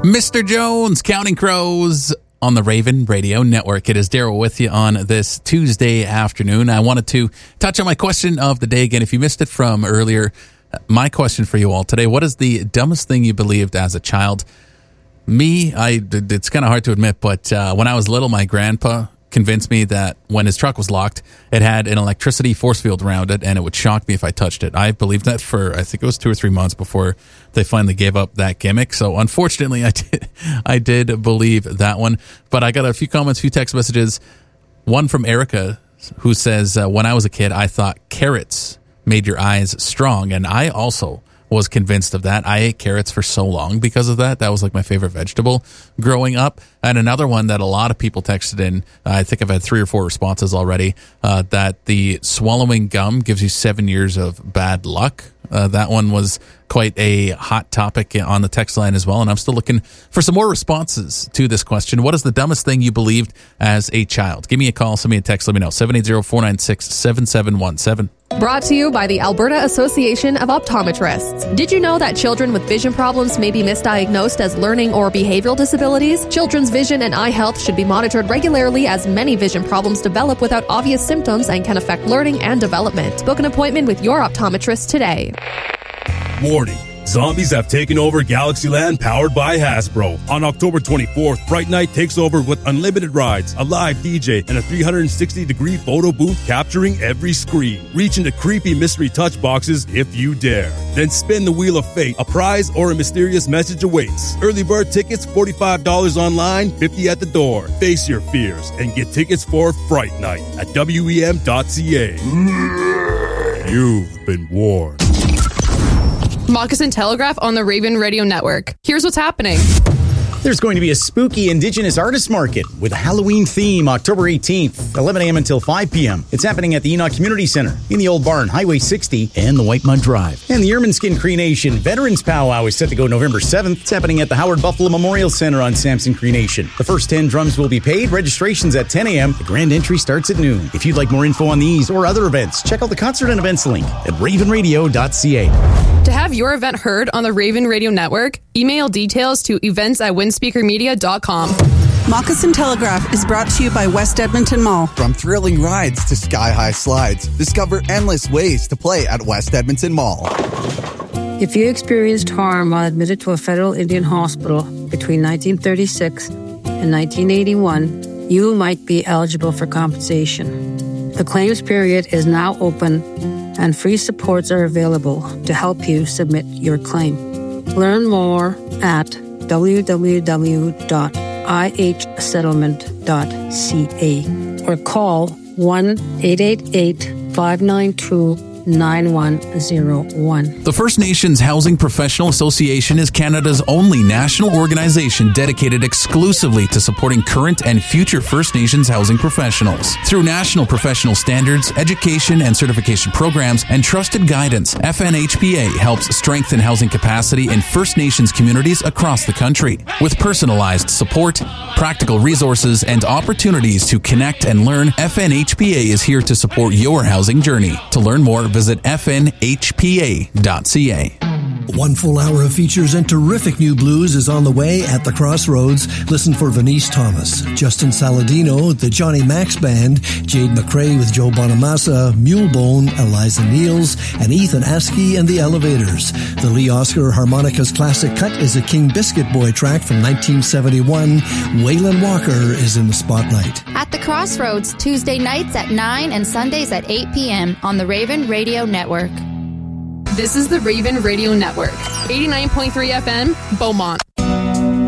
Mr. Jones, Counting Crows on the Raven Radio Network. It is Daryl with you on this Tuesday afternoon. I wanted to touch on my question of the day again. If you missed it from earlier, my question for you all today, what is the dumbest thing you believed as a child? It's kind of hard to admit, but when I was little, my grandpa convinced me that when his truck was locked, it had an electricity force field around it, and it would shock me if I touched it. I believed that for, I think it was 2 or 3 months before they finally gave up that gimmick. So unfortunately, I did believe that one. But I got a few comments, few text messages. One from Erica, who says, when I was a kid, I thought carrots made your eyes strong, and I also was convinced of that. I ate carrots for so long because of that. That was like my favorite vegetable growing up. And another one that a lot of people texted in, I think I've had 3 or 4 responses already, that the swallowing gum gives you 7 years of bad luck. That one was quite a hot topic on the text line as well, and I'm still looking for some more responses to this question. What is the dumbest thing you believed as a child? Give me a call, send me a text, let me know. 780-496-7717. Brought to you by the Alberta Association of Optometrists. Did you know that children with vision problems may be misdiagnosed as learning or behavioral disabilities? Children's vision and eye health should be monitored regularly, as many vision problems develop without obvious symptoms and can affect learning and development. Book an appointment with your optometrist today. Warning. Zombies have taken over Galaxyland, powered by Hasbro. On October 24th, Fright Night takes over with unlimited rides, a live DJ, and a 360-degree photo booth capturing every screen. Reach into creepy mystery touch boxes if you dare. Then spin the Wheel of Fate. A prize or a mysterious message awaits. Early bird tickets, $45 online, $50 at the door. Face your fears and get tickets for Fright Night at WEM.ca. You've been warned. Moccasin Telegraph on the Raven Radio Network. Here's what's happening. There's going to be a spooky Indigenous Artist Market with a Halloween theme October 18th, 11 a.m. until 5 p.m. It's happening at the Enoch Community Center in the Old Barn, Highway 60, and the White Mud Drive. And the Ermineskin Cree Nation Veterans Powwow is set to go November 7th. It's happening at the Howard Buffalo Memorial Center on Samson Cree Nation. The first 10 drums will be paid. Registration's at 10 a.m. The grand entry starts at noon. If you'd like more info on these or other events, check out the concert and events link at ravenradio.ca. To have your event heard on the Raven Radio Network, email details to events@windspeakermedia.com. Moccasin Telegraph is brought to you by West Edmonton Mall. From thrilling rides to sky-high slides, discover endless ways to play at West Edmonton Mall. If you experienced harm while admitted to a federal Indian hospital between 1936 and 1981, you might be eligible for compensation. The claims period is now open, and free supports are available to help you submit your claim. Learn more at www.ihsettlement.ca or call 1-888-592-9101. The First Nations Housing Professional Association is Canada's only national organization dedicated exclusively to supporting current and future First Nations housing professionals. Through national professional standards, education and certification programs, and trusted guidance, FNHPA helps strengthen housing capacity in First Nations communities across the country. With personalized support, practical resources, and opportunities to connect and learn, FNHPA is here to support your housing journey. To learn more, visit fnhpa.ca. 1 full hour of features and terrific new blues is on the way at the Crossroads. Listen for Venice Thomas, Justin Saladino, the Johnny Max Band, Jade McRae with Joe Bonamassa, Mulebone, Eliza Niels, and Ethan Askey and the Elevators. The Lee Oscar Harmonicas Classic Cut is a King Biscuit Boy track from 1971. Waylon Walker is in the spotlight. At the Crossroads, Tuesday nights at 9 and Sundays at 8 p.m. on the Raven Radio Network. This is the Raven Radio Network. 89.3 FM, Beaumont.